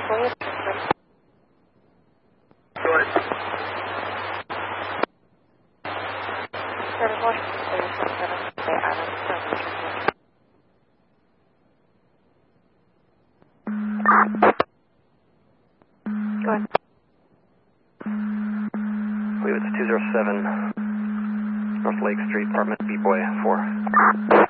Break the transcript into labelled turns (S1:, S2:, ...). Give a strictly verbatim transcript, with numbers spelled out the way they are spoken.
S1: Go ahead.
S2: I believe it's two zero seven North Lake Street, apartment B-Boy four.